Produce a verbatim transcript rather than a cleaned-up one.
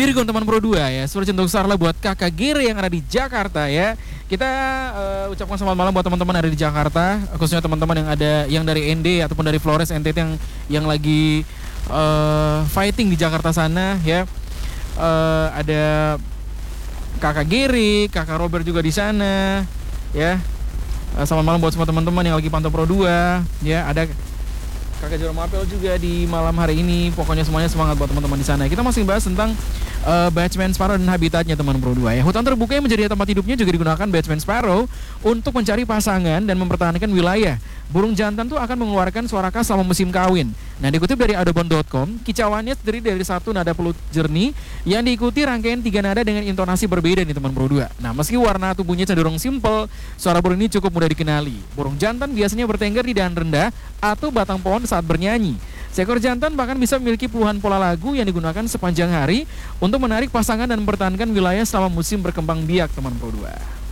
Virgon teman Pro dua ya. Seperti untuk Sarla buat Kakak Gere yang ada di Jakarta ya. Kita uh, ucapkan selamat malam buat teman-teman ada di Jakarta, khususnya teman-teman yang ada yang dari N D ataupun dari Flores N T T yang yang lagi uh, fighting di Jakarta sana ya. Uh, ada Kakak Gere, Kakak Robert juga di sana ya. Uh, selamat malam buat semua teman-teman yang lagi pantau Pro dua ya. Ada Kakak Jerome Apel juga di malam hari ini. Pokoknya semuanya semangat buat teman-teman di sana. Kita masih bahas tentang uh, Batsman Sparrow dan habitatnya teman Pro dua ya. Hutan terbuka yang menjadi tempat hidupnya juga digunakan Batsman Sparrow untuk mencari pasangan dan mempertahankan wilayah. Burung jantan tuh akan mengeluarkan suara khas selama musim kawin. Nah, dikutip dari audubon dot com, kicauannya terdiri dari satu nada pelut jernih yang diikuti rangkaian tiga nada dengan intonasi berbeda nih teman Pro dua. Nah, meski warna tubuhnya cenderung simpel, suara burung ini cukup mudah dikenali. Burung jantan biasanya bertengger di dahan rendah atau batang pohon saat bernyanyi. Seekor jantan bahkan bisa memiliki puluhan pola lagu yang digunakan sepanjang hari untuk menarik pasangan dan mempertahankan wilayah selama musim berkembang biak teman Pro dua.